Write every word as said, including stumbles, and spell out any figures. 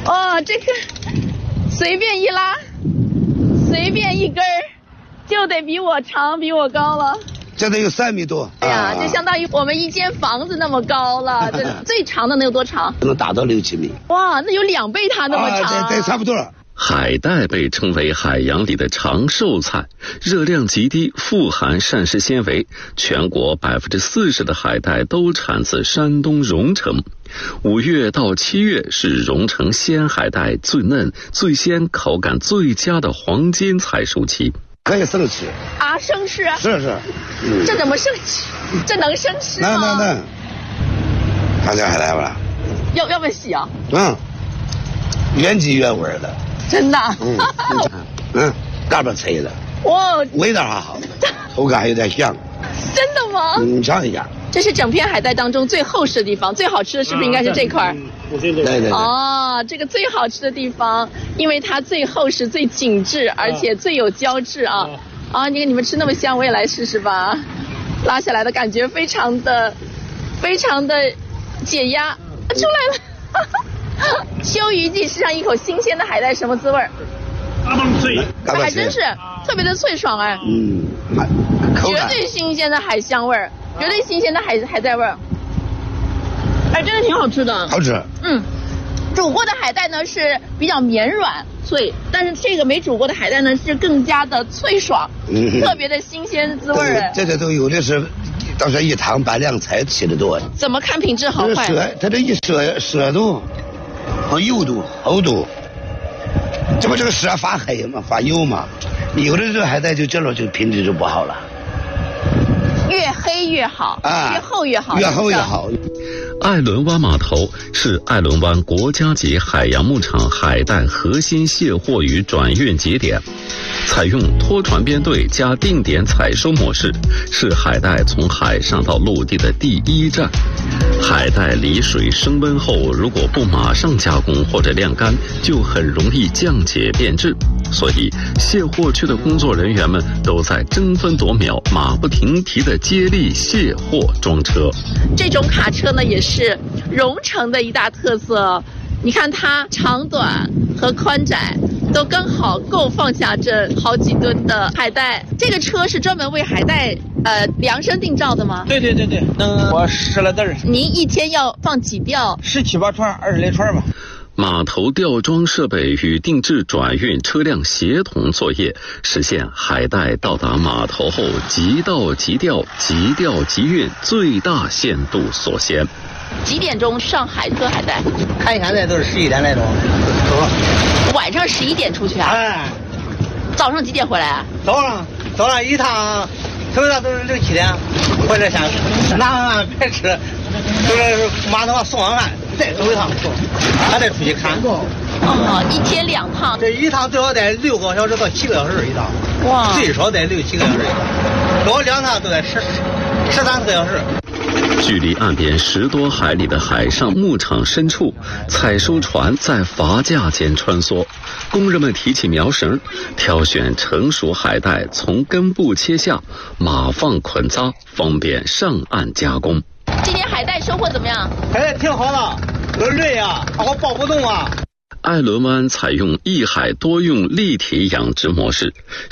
哦，这个随便一拉，随便一根儿，就得比我长，比我高了。 这得有三米多。 哎呀，就相当于我们一间房子那么高了。这最长的能有多长？ 能达到六七米。 哇，那有两倍它那么长。 啊，对对，差不多了。 海带被称为海洋里的长寿菜，热量极低，富含膳食纤维。全国百分之四十的海带都产自山东荣成。五月到七月是荣成鲜海带最嫩、最鲜、口感最佳的黄金采收期。 可以生吃啊，生吃啊？ 是是。 嗯、这怎么生吃？这能生吃吗？ 能能能。看见海带吧？ 要要不要洗啊？ 嗯，原汁原味的。 真的。 嗯嗯，嘎巴脆的。 哇， 味道还好，口感有点香。 真的吗？ 嗯，你尝一下。 这是整片海带当中最厚实的地方，最好吃的是不是应该是这块？ 对对对。 哦，这个最好吃的地方，因为它最厚实、最紧致，而且最有胶质啊！啊，你看你们吃那么香，我也来试试吧。拉下来的感觉非常的、非常的解压，出来了。秋雨季吃上一口新鲜的海带，什么滋味儿？ 脆， 还真是特别的脆爽哎。 嗯， 绝对新鲜的海香味儿，绝对新鲜的海海带味儿。哎，真的挺好吃的。 好吃。 嗯，煮过的海带呢是比较绵软脆，但是这个没煮过的海带呢是更加的脆爽，嗯、特别的新鲜滋味儿。 这这都有的是。到时候一汤拌凉菜吃的多。 怎么看品质好坏？ 舌，它这一舌舌度和油度、厚度，这不这个舌发黑嘛，发油嘛。有的这海带就这种就品质就不好了。 越黑越好，啊、越厚越好， 越厚越好。 艾伦湾码头是艾伦湾国家级海洋牧场海带核心卸货与转运节点，采用拖船编队加定点采收模式，是海带从海上到陆地的第一站。海带离水升温后，如果不马上加工或者晾干，就很容易降解变质。所以卸货区的工作人员们都在争分夺秒、马不停蹄地接力卸货装车。 这种卡车呢，也是荣成的一大特色。你看它长短和宽窄都刚好够放下这好几吨的海带。这个车是专门为海带呃量身定造的吗？ 对对对对，能我十来吨。 您一天要放几吊？ 十七八串，二十来串吧。 码头吊装设备与定制转运车辆协同作业，实现海带到达码头后即到即吊、即吊即运，最大限度锁鲜。 几点钟上海喝海带？ 看现在都是十一点来钟。 晚上十一点出去啊？ 哎。 早上几点回来啊？ 早上早上一趟，特别大都是六七点回来下吃拿完饭别吃，都是码头上送完饭再走一趟，还得出去看。 哦，一天两趟。 这一趟最少得六个小时到七个小时一趟。 哇。 最少得六七个小时一趟，多两趟都得十十三四个小时。 距离岸边十多海里的海上牧场深处，采收船在筏架间穿梭，工人们提起苗绳，挑选成熟海带，从根部切下，码放捆扎，方便上岸加工。 今年海带收获怎么样？ 海带挺好的，有累啊，我抱不动啊。 艾伦湾采用一海多用立体养殖模式。